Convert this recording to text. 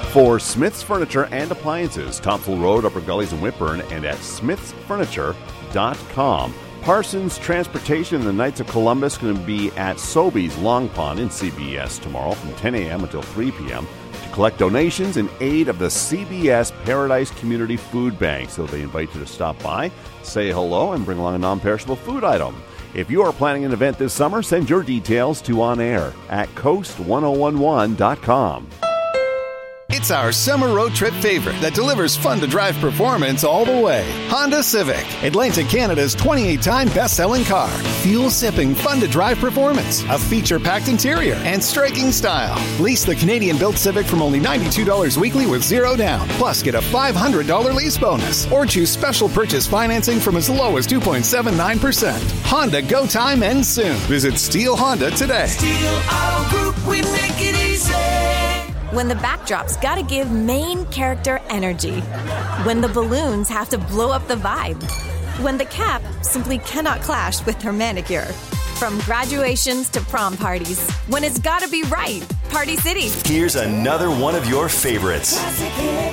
For Smith's Furniture and Appliances, Topsail Road, Upper Gullies and Whitburn, and at smithsfurniture.com. Parsons Transportation and the Knights of Columbus going to be at Sobeys Long Pond in CBS tomorrow from 10 a.m. until 3 p.m. to collect donations in aid of the CBS Paradise Community Food Bank. So they invite you to stop by, say hello, and bring along a non-perishable food item. If you are planning an event this summer, send your details to On Air at coast1011.com. It's our summer road trip favorite that delivers fun-to-drive performance all the way. Honda Civic, Atlantic Canada's 28-time best-selling car. Fuel-sipping, fun-to-drive performance, a feature-packed interior, and striking style. Lease the Canadian-built Civic from only $92 weekly with zero down. Plus, get a $500 lease bonus. Or choose special purchase financing from as low as 2.79%. Honda Go Time ends soon. Visit Steele Honda today. Steele Auto Group, we make it easy. When the backdrop's gotta give main character energy. When the balloons have to blow up the vibe. When the cap simply cannot clash with her manicure. From graduations to prom parties. When it's gotta be right. Party City. Here's another one of your favorites.